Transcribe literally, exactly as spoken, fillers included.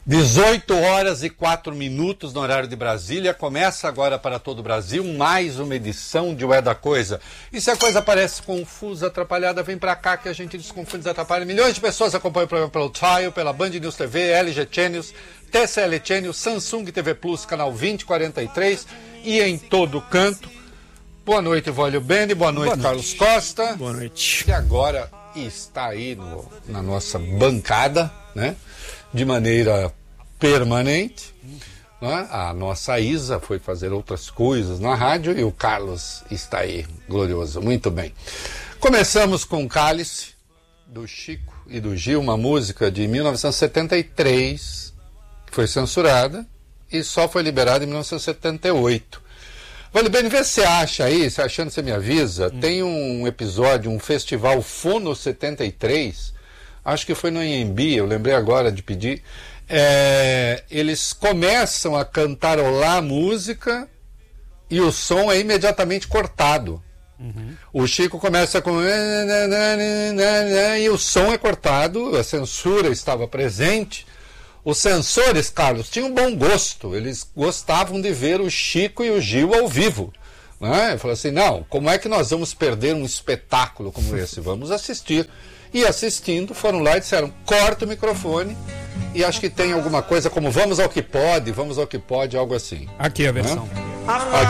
dezoito horas e quatro minutos no horário de Brasília. Começa agora para todo o Brasil mais uma edição de Ué da Coisa. E se a coisa parece confusa, atrapalhada, vem pra cá que a gente desconfunde, desatrapalha. Milhões de pessoas acompanham o programa pelo Trial, pela Band News T V, L G Channels, T C L Channels, Samsung T V Plus, canal vinte e quarenta e três e em todo canto. Boa noite, Vólio Bene. Boa noite, Boa noite, Carlos Costa. Boa noite. Que agora está aí no, na nossa bancada, né? De maneira permanente, né? A nossa Isa foi fazer outras coisas na rádio e o Carlos está aí, glorioso, muito bem. Começamos com Cálice, do Chico e do Gil, uma música de mil novecentos e setenta e três, que foi censurada e só foi liberada em mil novecentos e setenta e oito. Vale bem, vê se você acha aí, se achando você me avisa, hum. Tem um episódio, um festival Fono setenta e três, acho que foi no Anhembi, eu lembrei agora de pedir. É, eles começam a cantarolar a música e o som é imediatamente cortado. Uhum. O Chico começa com... e o som é cortado, a censura estava presente. Os censores, Carlos, tinham bom gosto, eles gostavam de ver o Chico e o Gil ao vivo. Né? Falaram assim, não, como é que nós vamos perder um espetáculo como esse? Vamos assistir. E assistindo, foram lá e disseram, corta o microfone, e acho que tem alguma coisa como vamos ao que pode, vamos ao que pode, algo assim. Aqui a versão. Né? Aqui.